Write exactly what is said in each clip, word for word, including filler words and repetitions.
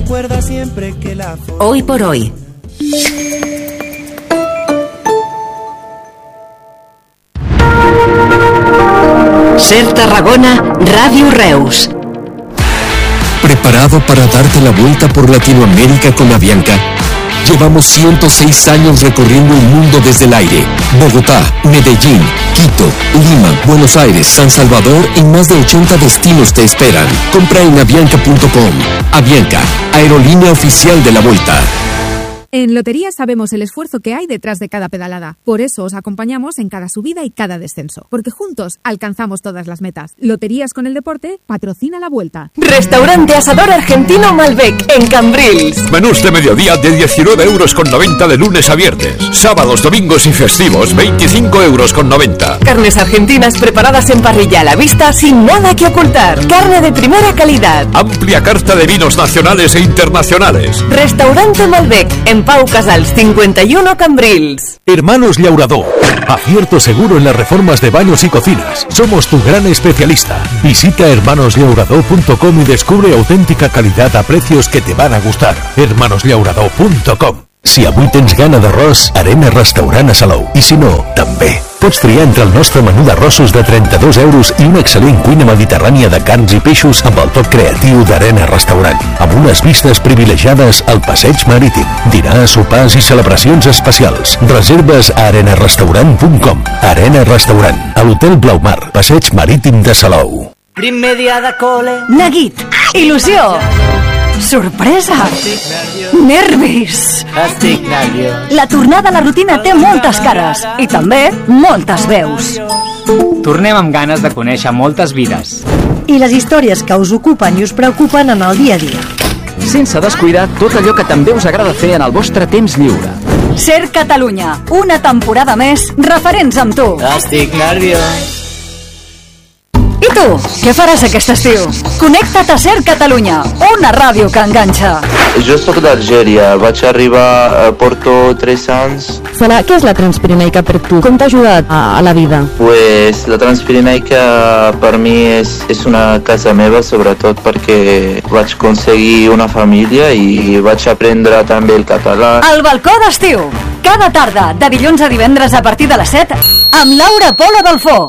recuerda siempre que la Hoy por hoy. Ser Tarragona, Radio Reus. ¿Preparado para darte la vuelta por Latinoamérica con Avianca? Llevamos ciento seis años recorriendo el mundo desde el aire. Bogotá, Medellín, Quito, Lima, Buenos Aires, San Salvador y más de ochenta destinos te esperan. Compra en avianca punto com. Avianca, aerolínea oficial de la Vuelta. En Loterías sabemos el esfuerzo que hay detrás de cada pedalada. Por eso os acompañamos en cada subida y cada descenso. Porque juntos alcanzamos todas las metas. Loterías con el deporte patrocina la Vuelta. Restaurante Asador Argentino Malbec en Cambrils. Menús de mediodía de diecinueve euros con noventa de lunes a viernes. Sábados, domingos y festivos veinticinco euros con noventa. Carnes argentinas preparadas en parrilla a la vista sin nada que ocultar. Carne de primera calidad. Amplia carta de vinos nacionales e internacionales. Restaurante Malbec en Pau Casals cincuenta y uno Cambrils. Hermanos Llaurador. Acierto seguro en las reformas de baños y cocinas. Somos tu gran especialista. Visita hermanos llaurador punto com y descubre auténtica calidad a precios que te van a gustar. hermanos llaurador punto com. Si avui tens gana d'arròs, Arena Restaurant a Salou. I si no, també. Pots triar entre el nostre menú d'arrossos de trenta-dos euros i una excel·lent cuina mediterrània de carns i peixos amb el toc creatiu d'Arena Restaurant, amb unes vistes privilegiades al passeig marítim, dinars, sopars i celebracions especials. Reserves a arena restaurant punt com. Arena Restaurant, a l'Hotel Blaumar, passeig marítim de Salou. Primer dia de col·le. Neguit, il·lusió, sorpresa, nervis. Estic nerviós. La tornada a la rutina té moltes cares i també moltes veus. Tornem amb ganes de conèixer moltes vides. I les històries que us ocupen i us preocupen en el dia a dia. Sense descuidar tot allò que també us agrada fer en el vostre temps lliure. Ser Catalunya, una temporada més, referents amb tu. Estic nerviós. I tu, què faràs aquest estiu? Connecta't a Ser Catalunya, una ràdio que enganxa. Jo soc d'Algèria, vaig arribar a Porto tres anys. Sala, què és la Transpirenaica per tu? Com t'ha ajudat a, a la vida? Pues la Transpirenaica per mi és, és una casa meva, sobretot perquè vaig aconseguir una família i vaig aprendre també el català. El balcó d'estiu, cada tarda, de dilluns a divendres a partir de les set, amb Laura Polo Delfó.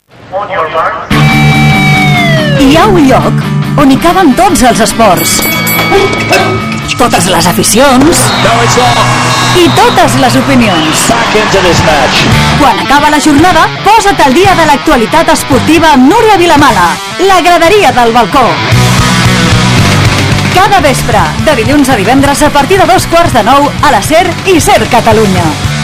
Hi ha un lloc on hi caben tots els esports, totes les aficions i totes les opinions. Quan acaba la jornada, posa't al dia de l'actualitat esportiva amb Núria Vilamala, la graderia del balcó. Cada vespre, de dilluns a divendres a partir de dos quarts de nou a la Ser i Ser Catalunya.